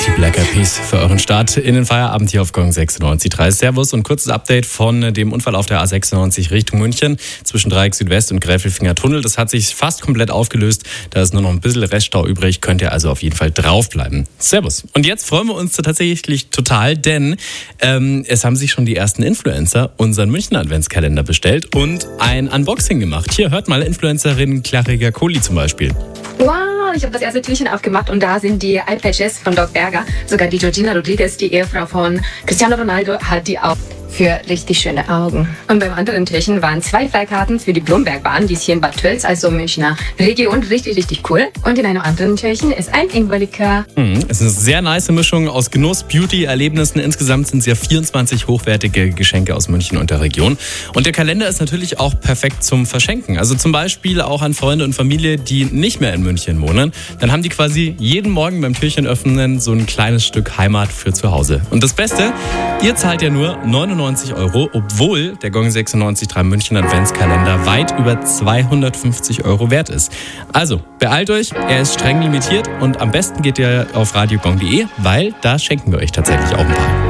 Die Black Eyed Peas für euren Start in den Feierabend hier auf Gong 96.3. Servus und kurzes Update von dem Unfall auf der A96 Richtung München zwischen Dreieck Südwest und Gräfelfinger Tunnel. Das hat sich fast komplett aufgelöst. Da ist nur noch ein bisschen Reststau übrig. Könnt ihr also auf jeden Fall draufbleiben. Servus. Und jetzt freuen wir uns tatsächlich total, denn es haben sich schon die ersten Influencer unseren Münchner Adventskalender bestellt und ein Unboxing gemacht. Hier, hört mal, Influencerin Clariga Kohli zum Beispiel. Wow, ich habe das erste Türchen aufgemacht und da sind die Eyepatches von Doc Berger. Sogar die Georgina Rodriguez, die Ehefrau von Cristiano Ronaldo, hat die auch für richtig schöne Augen. Und beim anderen Türchen waren 2 Freikarten für die Blombergbahn, die ist hier in Bad Tölz, also Münchner Region, richtig cool. Und in einem anderen Türchen ist ein Ingwerlikör. Es ist eine sehr nice Mischung aus Genuss, Beauty, Erlebnissen. Insgesamt sind es ja 24 hochwertige Geschenke aus München und der Region. Und der Kalender ist natürlich auch perfekt zum Verschenken. Also zum Beispiel auch an Freunde und Familie, die nicht mehr in München wohnen. Dann haben die quasi jeden Morgen beim Türchen öffnen so ein kleines Stück Heimat für zu Hause. Und das Beste, ihr zahlt ja nur 99 €, obwohl der Gong 96.3 München Adventskalender weit über 250 € wert ist. Also, beeilt euch, er ist streng limitiert und am besten geht ihr auf radiogong.de, weil da schenken wir euch tatsächlich auch ein paar.